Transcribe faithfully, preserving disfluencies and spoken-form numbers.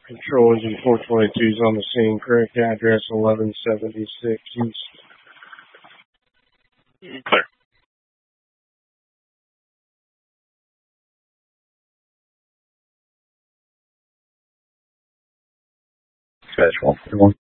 Control Engine four twenty-two is on the scene. Correct address eleven seventy-six East. Clear. Schedule.